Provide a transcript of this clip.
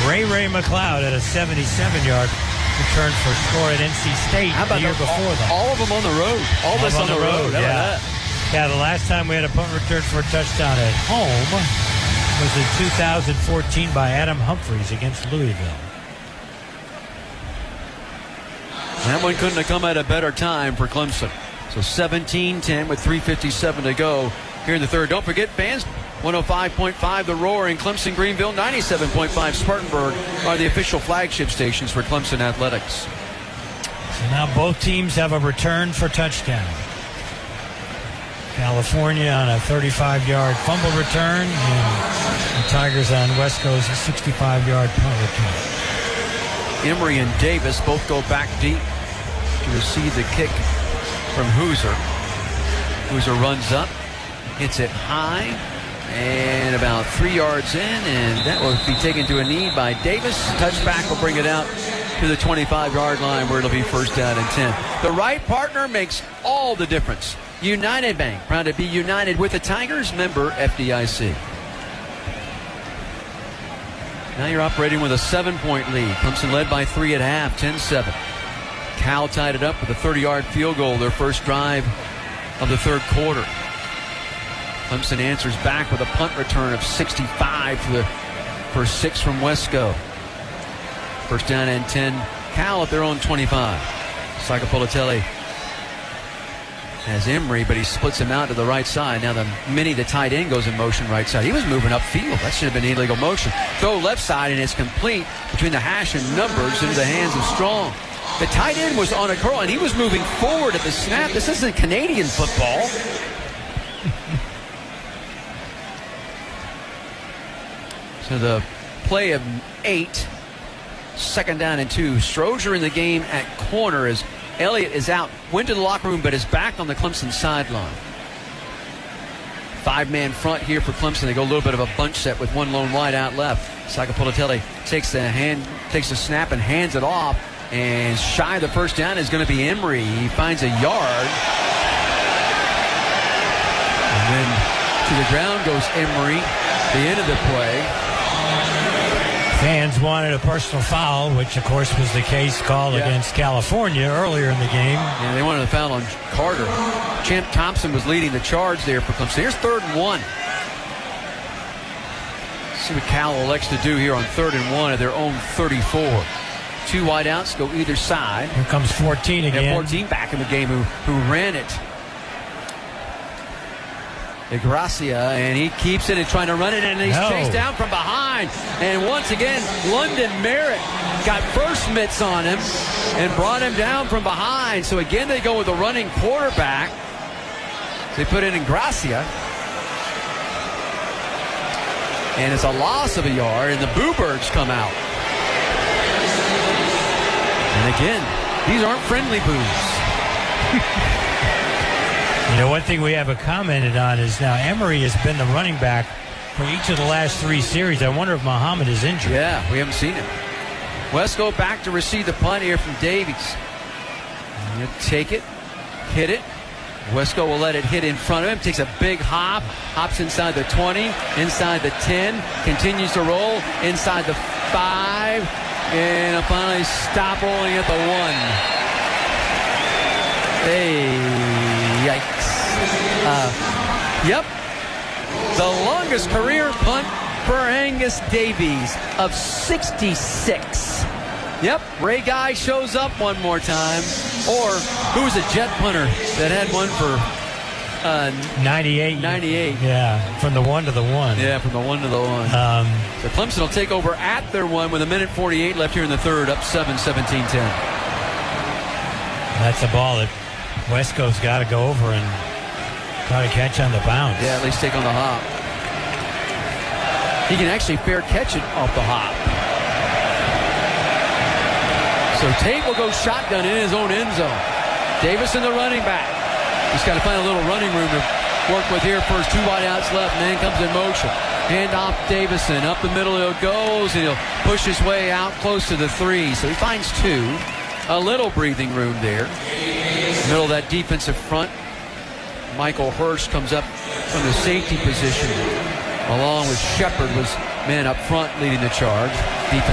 Ray McLeod at a 77-yard return for score at NC State the year before that. All of them on the road. All this on the road. Yeah. Yeah, the last time we had a punt return for a touchdown at home was in 2014 by Adam Humphries against Louisville. That one couldn't have come at a better time for Clemson. So 17-10 with 3:57 to go here in the third. Don't forget, fans, 105.5 The Roar in Clemson, Greenville, 97.5 Spartanburg are the official flagship stations for Clemson Athletics. So now both teams have a return for touchdown. California on a 35-yard fumble return, and the Tigers on Wesco's 65-yard punt return. Emery and Davis both go back deep to receive the kick from Hooser. Hooser runs up, hits it high, and about 3 yards in, and that will be taken to a knee by Davis. Touchback will bring it out to the 25-yard line where it'll be first down and 10. The right partner makes all the difference. United Bank, proud to be united with the Tigers, member FDIC. Now you're operating with a 7-point lead. Clemson led by 3 at half, 10-7. Cal tied it up with a 30-yard field goal, their first drive of the third quarter. Clemson answers back with a punt return of 65 for 6 from Wesco. First down and 10. Cal at their own 25. Sacapolatelli has Emery, but he splits him out to the right side. Now the tight end, goes in motion right side. He was moving upfield. That should have been illegal motion. Throw left side, and it's complete between the hash and numbers into the hands of Strong. The tight end was on a curl, and he was moving forward at the snap. This isn't Canadian football. So the play of 8, second down and 2. Strozier in the game at corner as Elliott is out, went to the locker room, but is back on the Clemson sideline. 5-man front here for Clemson. They go a little bit of a bunch set with one lone wide out left. Sacapolatelli takes the snap and hands it off, and shy of the first down is going to be Emery. He finds a yard, and then to the ground goes Emery. The end of the play. Fans wanted a personal foul, which of course was the case called against California earlier in the game. Yeah, they wanted a foul on Carter. Champ Thompson was leading the charge there for Clemson. Here's 3rd and 1. See what Cal elects to do here on 3rd and 1 at their own 34. 2 wideouts go either side. Here comes 14 again. Yeah, 14 back in the game who ran it. Gracia, and he keeps it and trying to run it, and he's chased down from behind. And once again, London Merritt got first mitts on him and brought him down from behind. So again, they go with a running quarterback. They put in Gracia. And it's a loss of a yard, and the Boo-Birds come out. And again, these aren't friendly boos. You know, one thing we haven't commented on is now Emery has been the running back for each of the last 3 series. I wonder if Muhammad is injured. Yeah, we haven't seen him. Wesco back to receive the punt here from Davies. He'll take it, hit it. Wesco will let it hit in front of him. Takes a big hop, hops inside the 20, inside the 10, continues to roll inside the 5, and finally stop rolling at the 1. Hey. Yikes. Yep. The longest career punt for Angus Davies of 66. Yep. Ray Guy shows up one more time. Or who was a jet punter that had one for 98. 98. Yeah. From the 1 to the 1. Yeah, from the 1 to the 1. So Clemson will take over at their 1 with 1:48 left here in the third, up 7, 17-10. That's a ball that Wesco's got to go over and try to catch on the bounce. Yeah, at least take on the hop. He can actually fair catch it off the hop. So Tate will go shotgun in his own end zone. Davis in the running back. He's got to find a little running room to work with here. First 2 wideouts left, and then comes in motion. Hand off Davison. Up the middle it goes, and he'll push his way out close to the 3. So he finds 2. A little breathing room there. Middle of that defensive front. Michael Hurst comes up from the safety position, along with Shepard was man up front leading the charge.